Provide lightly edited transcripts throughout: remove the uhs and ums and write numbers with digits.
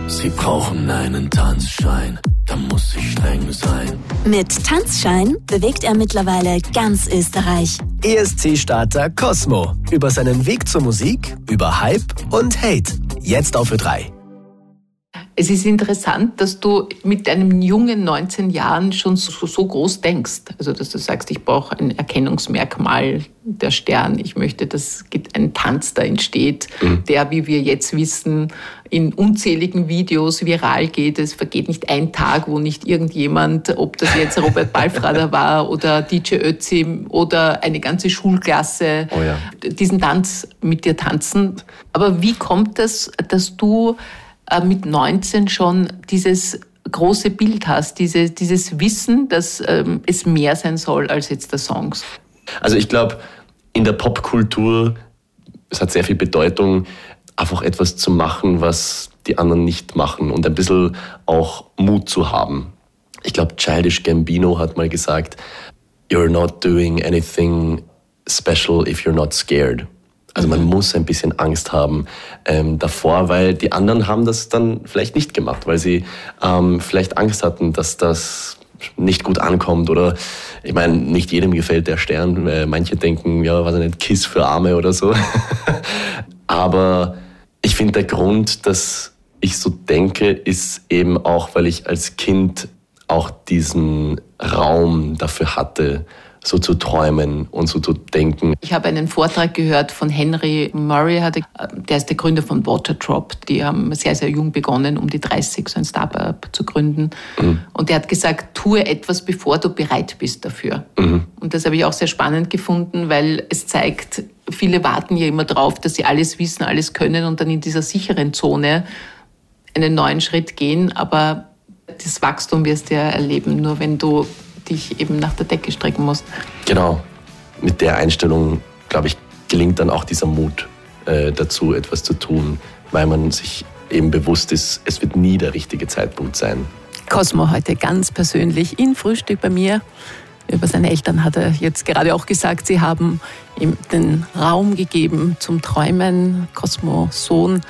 Sie brauchen einen Tanzschein, da muss ich streng sein. Mit Tanzschein bewegt er mittlerweile ganz Österreich. ESC-Starter Cosmo. Über seinen Weg zur Musik, über Hype und Hate. Jetzt auf Ö3. Es ist interessant, dass du mit deinem jungen 19 Jahren schon so groß denkst. Also, dass du sagst, ich brauche ein Erkennungsmerkmal, der Stern. Ich möchte, dass ein Tanz da entsteht, der, wie wir jetzt wissen, in unzähligen Videos viral geht. Es vergeht nicht ein Tag, wo nicht irgendjemand, ob das jetzt Robert Balfrader war oder DJ Ötzi oder eine ganze Schulklasse, diesen Tanz mit dir tanzen. Aber wie kommt es, dass du mit 19 schon dieses große Bild hast, dieses Wissen, dass es mehr sein soll als jetzt der Songs? Also ich glaube, in der Popkultur, es hat sehr viel Bedeutung, einfach etwas zu machen, was die anderen nicht machen und ein bisschen auch Mut zu haben. Ich glaube, Childish Gambino hat mal gesagt, "You're not doing anything special if you're not scared." Also man muss ein bisschen Angst haben davor, weil die anderen haben das dann vielleicht nicht gemacht, weil sie vielleicht Angst hatten, dass das nicht gut ankommt. Oder ich meine, nicht jedem gefällt der Stern. Manche denken, ja, was ein Kiss für Arme oder so. Aber ich finde, der Grund, dass ich so denke, ist eben auch, weil ich als Kind auch diesen Raum dafür hatte, so zu träumen und so zu denken. Ich habe einen Vortrag gehört von Henry Murray, der ist der Gründer von Waterdrop. Die haben sehr, sehr jung begonnen, um die 30 so ein Startup zu gründen. Und der hat gesagt, tue etwas, bevor du bereit bist dafür. Und das habe ich auch sehr spannend gefunden, weil es zeigt, viele warten ja immer drauf, dass sie alles wissen, alles können und dann in dieser sicheren Zone einen neuen Schritt gehen. Aber das Wachstum wirst du ja erleben, nur wenn du dich eben nach der Decke strecken musst. Genau. Mit der Einstellung, glaube ich, gelingt dann auch dieser Mut dazu, etwas zu tun, weil man sich eben bewusst ist, es wird nie der richtige Zeitpunkt sein. Cosmo heute ganz persönlich in Frühstück bei mir. Über seine Eltern hat er jetzt gerade auch gesagt, sie haben ihm den Raum gegeben zum Träumen. Cosmo, Sohn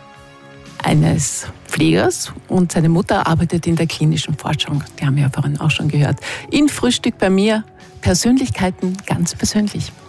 eines Pflegers, und seine Mutter arbeitet in der klinischen Forschung. Die haben wir ja vorhin auch schon gehört. In Frühstück bei mir, Persönlichkeiten ganz persönlich.